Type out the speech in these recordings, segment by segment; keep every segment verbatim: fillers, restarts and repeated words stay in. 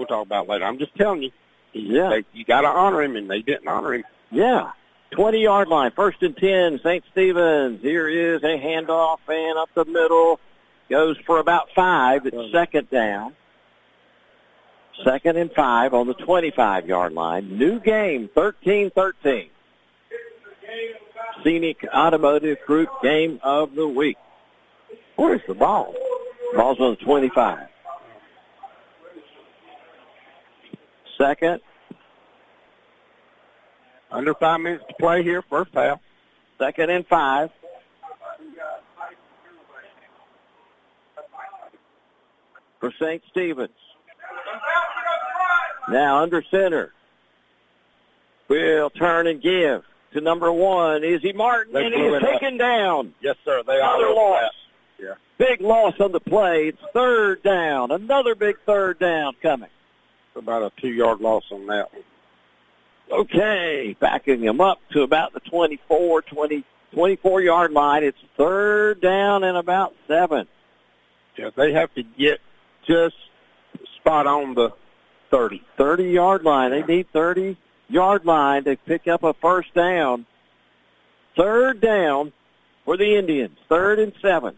we'll talk about it later. I'm just telling you. Yeah. They, you got to honor him, and they didn't honor him. Yeah. twenty-yard line, first and ten, Saint Stephen's. Here is a handoff, and up the middle. Goes for about five. It's second down. Second and five on the twenty-five-yard line. New game, thirteen thirteen. Scenic Automotive Group game of the week. Where's the ball? Ball's on the twenty-five. Second. Under five minutes to play here, first half. Second and five. For Saint Stephen's. Now under center. Will turn and give to number one, Izzy Martin, They and blew he's it up. taken down. Yes, sir. They Another are loss. Yeah. Big loss on the play. It's third down. Another big third down coming. About a two-yard loss on that one. Okay, backing him up to about the twenty-four, twenty, twenty-four-yard line. It's third down and about seven. Yeah, they have to get just spot on the thirty. thirty-yard line. They need thirty-yard line to pick up a first down. Third down for the Indians. Third and seven.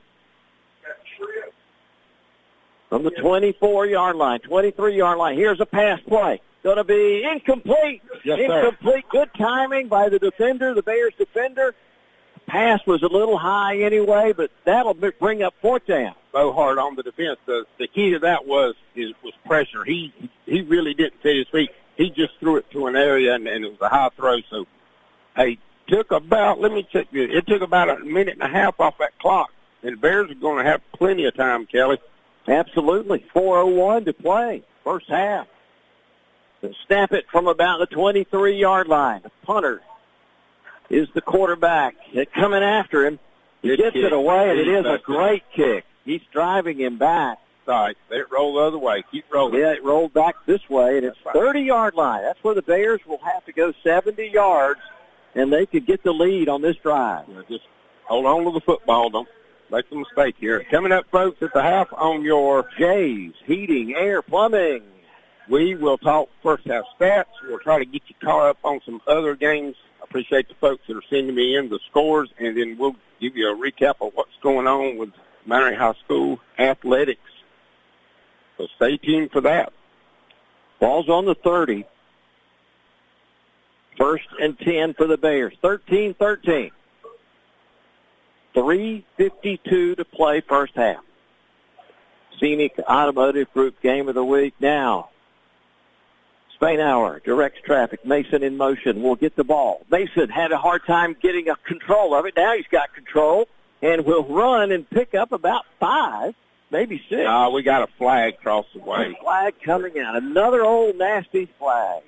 From the twenty-four-yard line, twenty-three-yard line. Here's a pass play. Going to be incomplete. Yes, sir. Incomplete. Good timing by the defender, the Bears defender. Pass was a little high anyway, but that'll bring up fourth down. So hard on the defense. The, the key to that was is, was pressure. He he really didn't set his feet. He just threw it to an area, and, and it was a high throw. So, hey, took about, let me check this. It took about a minute and a half off that clock. And the Bears are going to have plenty of time, Kelly. Absolutely. four oh one to play. First half. They'll snap it from about the twenty-three-yard line. The punter is the quarterback. They're coming after him. He Good gets kick. it away, and it He's is a back great kick. He's driving him back. All right, let it roll the other way. Keep rolling. Yeah, it rolled back this way, and it's That's right. thirty-yard line. That's where the Bears will have to go seventy yards, and they could get the lead on this drive. You know, just hold on to the football. Don't make a mistake here. Coming up, folks, at the half on your Jay's Heating, Air, Plumbing. We will talk first half stats. We'll try to get you caught up on some other games. I appreciate the folks that are sending me in the scores, and then we'll give you a recap of what's going on with Mount High School athletics. So stay tuned for that. Ball's on the thirty. First and ten for the Bears. thirteen thirteen. three fifty-two to play first half. Scenic Automotive Group game of the week now. Spainhour directs traffic. Mason in motion. Will get the ball. Mason had a hard time getting a control of it. Now he's got control and will run and pick up about five, maybe six. Uh, we got a flag across the way. A flag coming out. Another old nasty flag.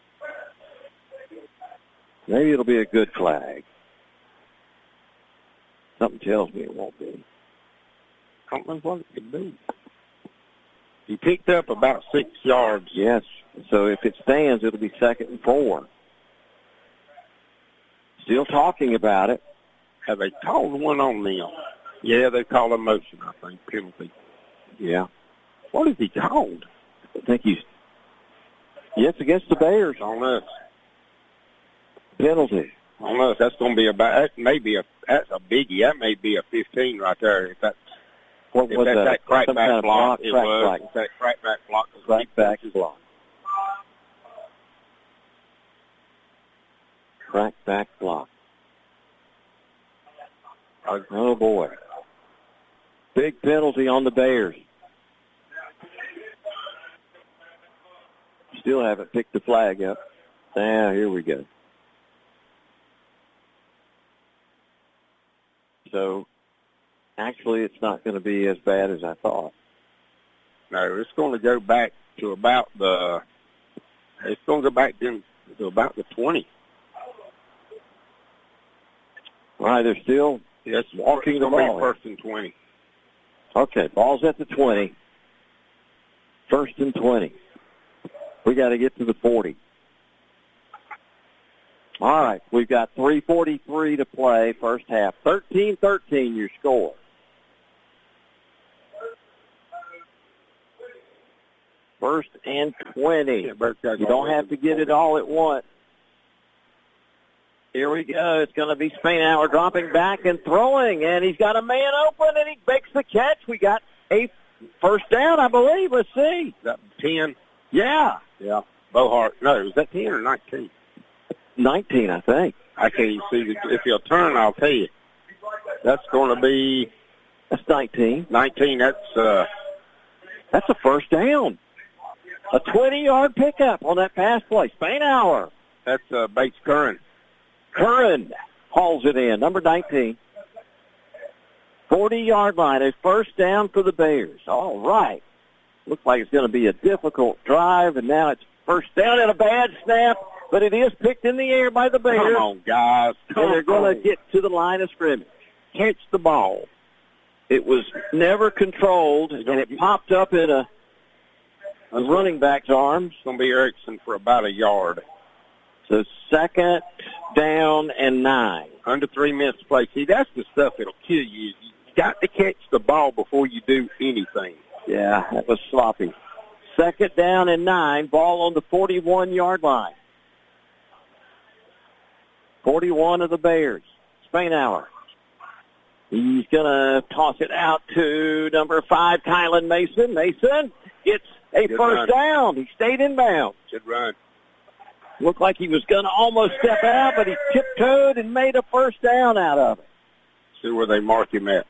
Maybe it'll be a good flag. Something tells me it won't be. I don't know what it could be. He picked up about six yards. Yes. So if it stands, it'll be second and four. Still talking about it. Have they called one on them? Yeah, they called a motion, I think, penalty. Yeah. What is he called? I think he's, yes, against the Bears. On us. Penalty. On us. That's going to be about, that may be a, that's a biggie. That may be a fifteen right there. If that's, What if was that's that? that crackback Some kind of block, block, it crack was. back. It's that crackback block. Crackback block. Crackback block. Oh, boy. Big penalty on the Bears. Still haven't picked the flag up. Now, here we go. So, actually, it's not going to be as bad as I thought. No, it's going to go back to about the, it's going to go back to, to about the twenty. All right, they're still Yes, walking it's the going to ball. be first and twenty. Okay, ball's at the twenty. First and twenty. We got to get to the forty. All right, we've got three forty-three to play, first half. thirteen thirteen your score. First and twenty. Yeah, Bears got You don't have to get it all at once. Here we go. It's going to be Spainhour dropping back and throwing, and he's got a man open, and he makes the catch. We got a first down, I believe. Let's see. Is that ten? Yeah. Yeah. Bohart. No, was that ten or nineteen? nineteen, I think. I can't even see. The, if he'll turn, I'll tell you. That's going to be That's nineteen. nineteen. That's uh, That's a first down. A twenty-yard pickup on that pass play. Spainhour. that's uh, Bates Curran. Curran hauls it in, number nineteen. forty-yard line, a first down for the Bears. All right. Looks like it's going to be a difficult drive, and now it's first down and a bad snap, but it is picked in the air by the Bears. Come on, guys. Come and they're going on. to get to the line of scrimmage. Catch the ball. It was never controlled, and it popped up in a, a running back's arms. It's going to be Erickson for about a yard. So second down and nine. Under three minutes to play. See, that's the stuff that'll kill you. You got to catch the ball before you do anything. Yeah, that was sloppy. Second down and nine, ball on the forty-one-yard line. forty-one of the Bears. Spainhour. He's going to toss it out to number five, Kylan Mason. Mason gets a Good first run. down. He stayed in bounds. Good run. Looked like he was going to almost step out, but he tiptoed and made a first down out of it. See where they mark him at.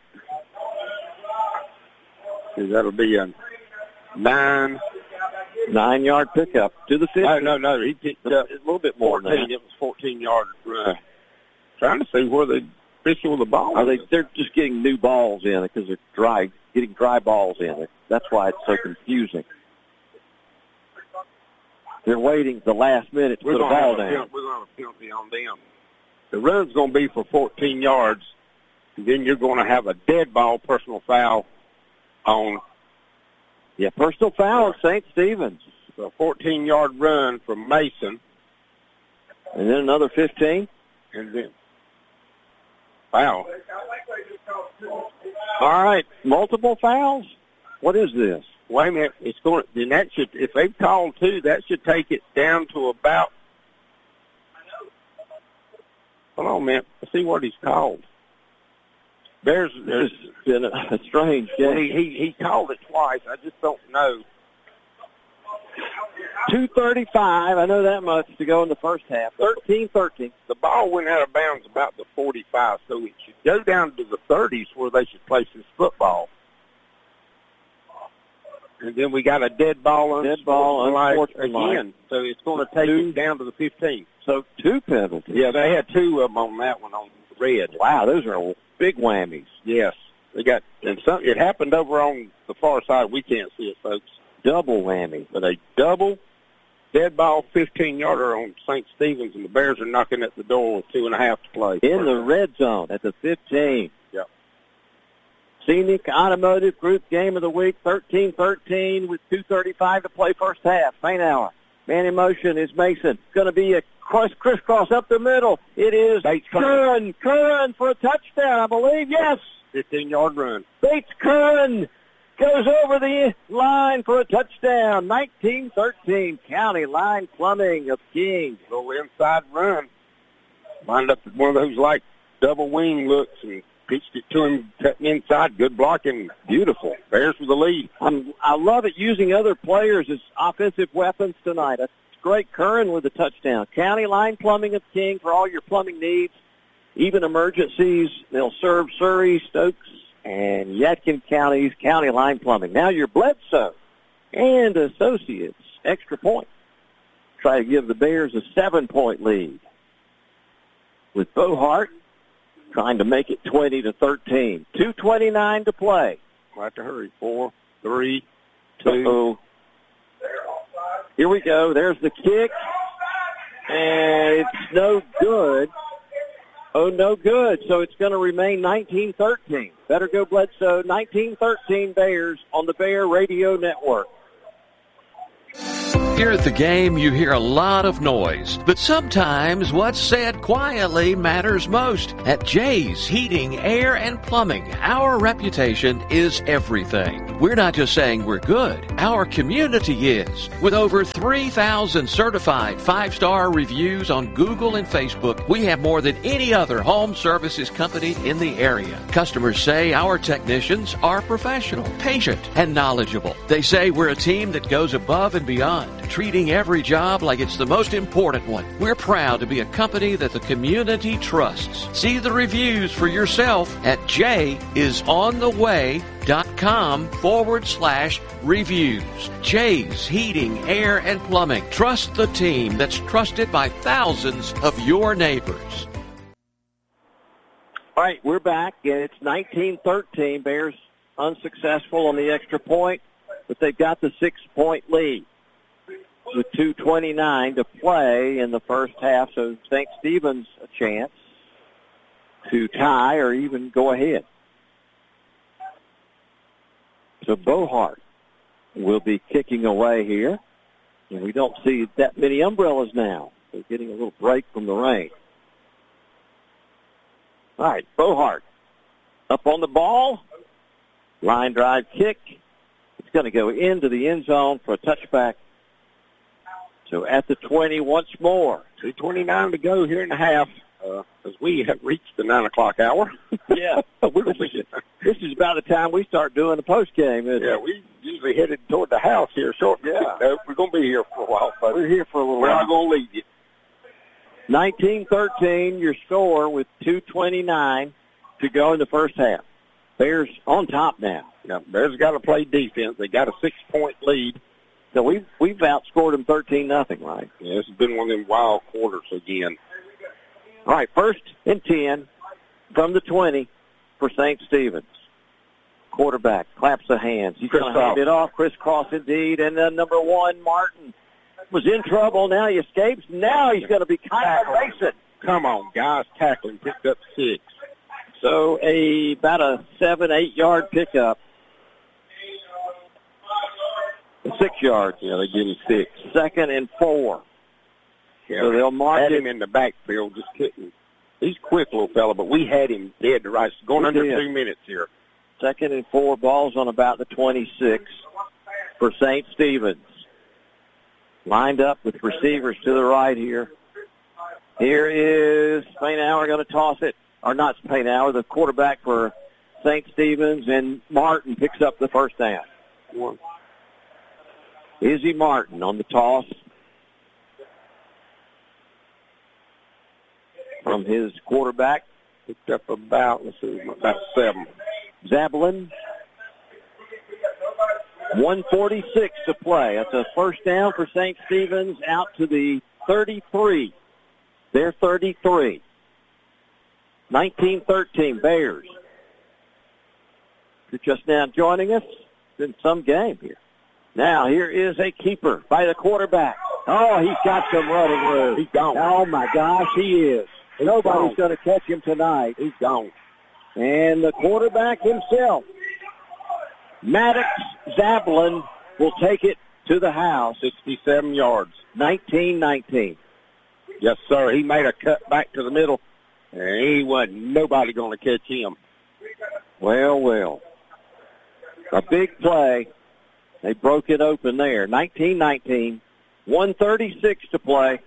See, that'll be a nine. Nine-yard pickup to the fifty. No, no, no. He picked up a little bit more than fourteen. that. It was fourteen-yard run. Trying to see where they fishing with the ball. Are they? They're just getting new balls in because they're dry, getting dry balls in. That's why it's so confusing. They're waiting the last minute to We're put a gonna ball have a down. penalty, we're going to have a penalty on them. The run's going to be for fourteen yards, and then you're going to have a dead ball personal foul on Yeah, personal foul on Saint Stephen's. a fourteen-yard run from Mason, And then another fifteen. and then foul. All right, multiple fouls? What is this? Wait a minute. It's going. Then that should, if they've called two, that should take it down to about. Hold on, man. Let's see what he's called. There's, there's It's been a, a strange well, game. he, he he called it twice. I just don't know. two thirty-five, I know that much to go in the first half. thirteen thirteen. The ball went out of bounds about the forty-five, so it should go down to the thirties where they should place this football. And then we got a dead ball, Dead ball, unsportsmanlike. again. So it's going to take Two. it down to the fifteen. So two penalties. Yeah, they had two of them on that one on red. Wow, those are big whammies. Yes, they got, and some. It happened over on the far side. We can't see it, folks. Double whammy. But a double dead ball fifteen yarder on Saint Stephen's, and the Bears are knocking at the door with two and a half to play. In the red zone at the fifteen. Yep. Scenic Automotive Group Game of the Week, thirteen thirteen with two thirty-five to play first half. Spainhour. Man in motion is Mason. Going to be a cross, crisscross up the middle. It is Bates Curran. Curran for a touchdown, I believe. Yes. fifteen-yard run. Bates Curran goes over the line for a touchdown. nineteen thirteen. County Line Plumbing of King. Little inside run. Lined up with one of those like double wing looks and pitched it to him, cutting inside. Good blocking. Beautiful. Bears with the lead. I'm, I love it using other players as offensive weapons tonight. That's great. Curran with a touchdown. County Line Plumbing of King for all your plumbing needs, even emergencies. They'll serve Surrey, Stokes, and Yadkin counties. County Line Plumbing. Now your Bledsoe and Associates extra point. Try to give the Bears a seven-point lead with Bohart trying to make it twenty to thirteen. two twenty-nine to play. We'll have to hurry. Four, three, two. Uh-oh. Here we go. There's the kick. And it's no good. Oh, no good. So it's going to remain nineteen thirteen. Better go Bledsoe. nineteen thirteen Bears on the Bear Radio Network. Here at the game, you hear a lot of noise, but sometimes what's said quietly matters most. At Jay's Heating, Air, and Plumbing, our reputation is everything. We're not just saying we're good, our community is. With over three thousand certified five-star reviews on Google and Facebook, we have more than any other home services company in the area. Customers say our technicians are professional, patient, and knowledgeable. They say we're a team that goes above and beyond, treating every job like it's the most important one. We're proud to be a company that the community trusts. See the reviews for yourself at jayisontheway.com forward slash reviews. Jay's Heating, Air, and Plumbing. Trust the team that's trusted by thousands of your neighbors. All right, we're back, and it's nineteen thirteen. Bears unsuccessful on the extra point, but they've got the six-point lead with two twenty-nine to play in the first half, so Saint Stephen's a chance to tie or even go ahead. So Bohart will be kicking away here, and we don't see that many umbrellas now. They're getting a little break from the rain. All right, Bohart up on the ball. Line drive kick. It's going to go into the end zone for a touchback. So at the twenty once more. two twenty-nine to go here in the half, uh, as we have reached the nine o'clock hour. Yeah. We're this, is, this is about the time we start doing the postgame, isn't yeah, it? we usually headed toward the house here shortly. Yeah. No, we're going to be here for a while, folks. We're here for a little We're while. not going to leave you. nineteen thirteen, your score with two twenty-nine to go in the first half. Bears on top now. Now, Bears got to play defense. They got a six-point lead. So we've, we've outscored them thirteen nothing, right? Yeah, this has been one of them wild quarters again. All right, first and ten from the twenty for Saint Stephen's. Quarterback claps the hands. He's going to hand it off. Crisscross indeed. And then number one, Martin, was in trouble. Now he escapes. Now he's going to be kind of racing. Come on, guys. Tackling. Picked up six. So a about a seven, eight-yard pickup. Six yards. Yeah, they give him six. Second and four. Yeah, so they'll mark had it. him in the backfield. Just couldn't. He's a quick little fella, but we had him dead to rights. Going We under did. two minutes here. Second and four, balls on about the twenty-six for Saint Stephen's. Lined up with receivers to the right here. Here is Spainhour going to toss it. Or not Spainhour, the quarterback for Saint Stephen's, and Martin picks up the first down. One. Izzy Martin on the toss from his quarterback. Picked up about, let's see, about seven. Zablin. one forty-six to play. That's a first down for Saint Stephen's out to the thirty-three. They're thirty-three. nineteen thirteen, Bears. If you're just now joining us, it's been some game here. Now, here is a keeper by the quarterback. Oh, he's got some running room. He's gone. Oh, my gosh, he is. He's Nobody's gone. going to catch him tonight. He's gone. And the quarterback himself, Maddox Zablin, will take it to the house. sixty-seven yards. nineteen nineteen. Yes, sir. He made a cut back to the middle, and he wasn't nobody going to catch him. Well, well. A big play. They broke it open there. nineteen nineteen. one thirty-six to play.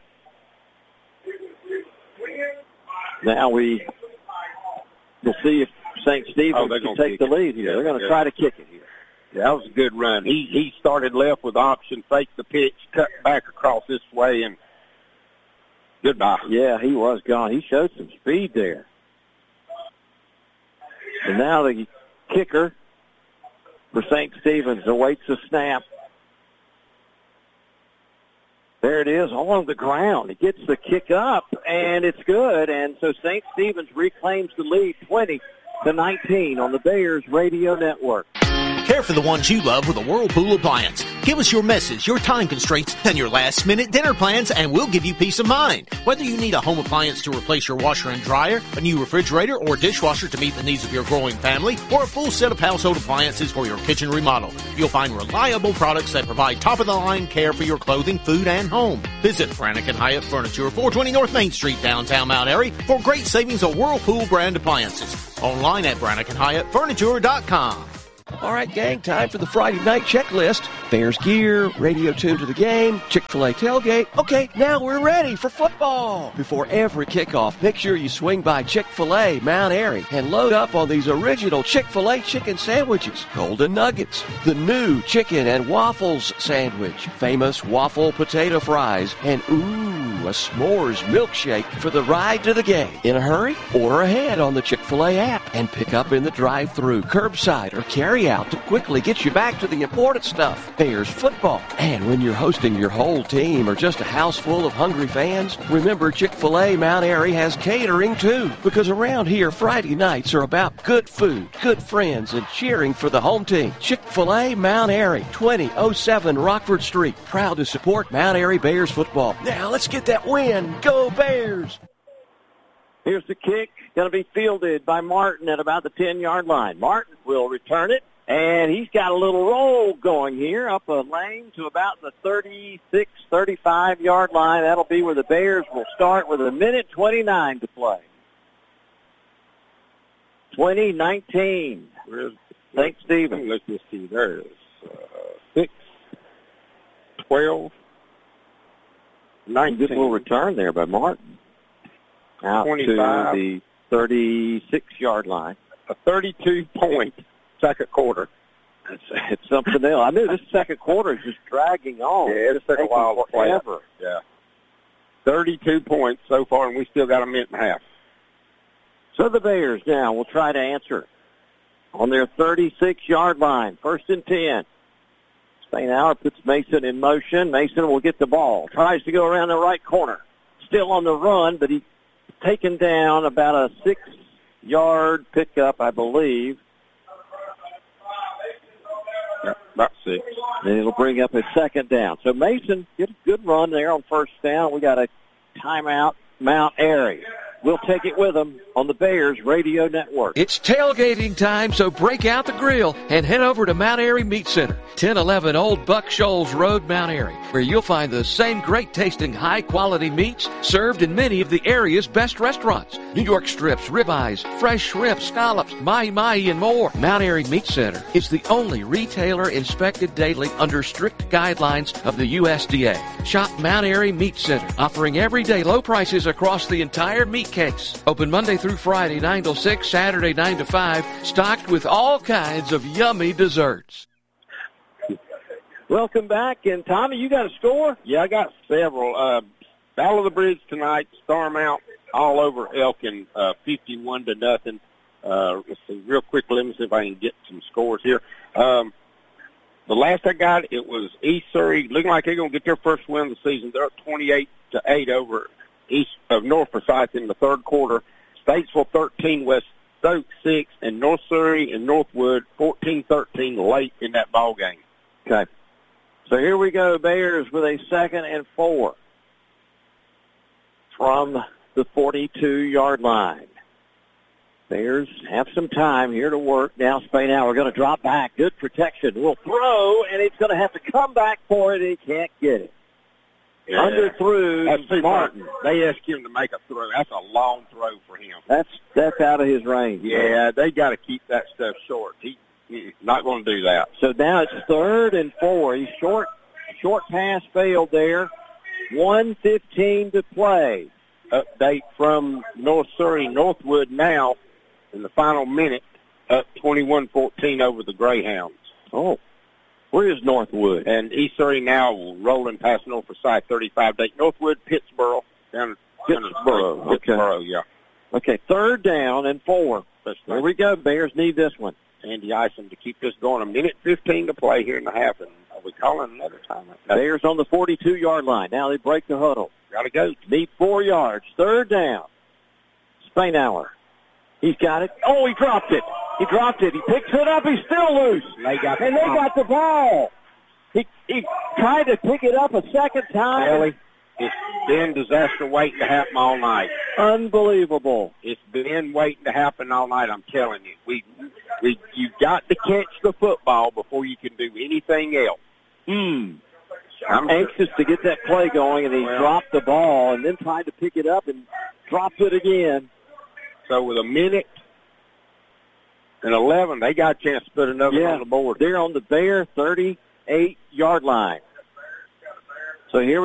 Now we will see if Saint Stephen's Oh, they're can gonna take the kick it. lead here. Yeah, They're going to yeah. try to kick it here. Yeah, that was a good run. He he started left with option, faked the pitch, cut back across this way, and goodbye. Yeah, he was gone. He showed some speed there. And now the kicker for Saint Stephen's awaits a snap. There it is on the ground. He gets the kick up, and it's good. And so Saint Stephen's reclaims the lead twenty to nineteen on the Bears Radio Network. Care for the ones you love with a Whirlpool appliance. Give us your messes, your time constraints, and your last-minute dinner plans, and we'll give you peace of mind. Whether you need a home appliance to replace your washer and dryer, a new refrigerator or dishwasher to meet the needs of your growing family, or a full set of household appliances for your kitchen remodel, you'll find reliable products that provide top-of-the-line care for your clothing, food, and home. Visit Brannigan Hyatt Furniture, four twenty North Main Street, downtown Mount Airy, for great savings on Whirlpool brand appliances. Online at Brannigan Hyatt Furniture dot com. All right, gang, time for the Friday night checklist. Bears gear, radio tuned to the game, Chick-fil-A tailgate. Okay, now we're ready for football. Before every kickoff, make sure you swing by Chick-fil-A Mount Airy and load up on these original Chick-fil-A chicken sandwiches, Golden Nuggets, the new chicken and waffles sandwich, famous waffle potato fries, and ooh, a s'mores milkshake for the ride to the game. In a hurry? Order ahead on the Chick-fil-A app and pick up in the drive-thru, curbside, or carry out to quickly get you back to the important stuff, Bears football. And when you're hosting your whole team or just a house full of hungry fans, remember Chick-fil-A Mount Airy has catering too, because around here Friday nights are about good food, good friends, and cheering for the home team. Chick-fil-A Mount Airy, twenty oh seven Rockford Street, proud to support Mount Airy Bears football. Now let's get that win. Go Bears! Here's the kick, going to be fielded by Martin at about the ten-yard line. Martin will return it, and he's got a little roll going here up a lane to about the thirty-six, thirty-five-yard line. That'll be where the Bears will start with a minute twenty-nine to play. twenty nineteen. Saint Stephen. Let's just see. There is uh, six, twelve, nineteen. Good little return there by Martin. Out twenty-five. To the thirty-six-yard line. A thirty-two point second quarter. It's, it's something else. I knew this second quarter is just dragging on. Yeah, it's taking a while to play. Forever. Yeah. thirty-two points so far, and we still got a minute and a half. So the Bears now will try to answer on their thirty-six-yard line. First and ten. Spainhour puts Mason in motion. Mason will get the ball. Tries to go around the right corner. Still on the run, but he's taken down about a six-yard pickup, I believe. Yeah, about six. And it'll bring up a second down. So Mason gets a good run there on first down. We got a timeout, Mount Airy. We'll take it with them on the Bears Radio Network. It's tailgating time, so break out the grill and head over to Mount Airy Meat Center, ten eleven Old Buck Shoals Road, Mount Airy, where you'll find the same great-tasting, high-quality meats served in many of the area's best restaurants. New York strips, ribeyes, fresh shrimp, scallops, mahi-mahi, and more. Mount Airy Meat Center is the only retailer inspected daily under strict guidelines of the U S D A. Shop Mount Airy Meat Center, offering everyday low prices across the entire meat case. Open Monday through Friday, nine to six, Saturday, nine to five, stocked with all kinds of yummy desserts. Welcome back. And, Tommy, you got a score? Yeah, I got several. Uh, Battle of the Bridge tonight, Starmount all over Elkin, uh, fifty-one to nothing. Uh, let's see, real quickly, let me see if I can get some scores here. Um, the last I got, it was East Surrey, looking like they're going to get their first win of the season. They're up twenty-eight to eight over East of North Forsyth in the third quarter. Statesville thirteen, West Stoke six, and North Surrey and Northwood fourteen thirteen late in that ball game. Okay. So here we go, Bears with a second and four from the forty-two-yard line. Bears have some time here to work. Now Spainhour, we're going to drop back. Good protection. We'll throw, and he's going to have to come back for it. He can't get it. Yeah. Underthrew That's Martin. They asked him to make a throw. That's a long throw for him. That's that's out of his range. Yeah, they got to keep that stuff short. He, he's not going to do that. So now it's third and four. He's short. Short pass failed there. one fifteen to play. Update from North Surrey, Northwood now in the final minute, up twenty-one fourteen over the Greyhounds. Oh, where is Northwood? And East Surrey now rolling past North Forsyth, thirty-five to eight. Northwood, Pittsboro, down Pittsboro. Okay. Pittsboro, yeah. Okay, third down and four. Here we go. Bears need this one. Andy Ison to keep this going. A minute fifteen to play here in the half, and are we calling another time? Bears on the forty-two-yard line. Now they break the huddle. Got to go. Need four yards. Third down. Spainhour. He's got it. Oh, he dropped it. He dropped it. He picks it up. He's still loose. They got and the they ball. got the ball. He, he tried to pick it up a second time. Ellie, it's been disaster waiting to happen all night. Unbelievable. It's been waiting to happen all night, I'm telling you. We, we, you got to catch the football before you can do anything else. Hmm. I'm anxious to get that play going, and he well, dropped the ball and then tried to pick it up and dropped it again. So with a minute and eleven, they got a chance to put another yeah, on the board. They're on the Bear thirty-eight-yard line. So here we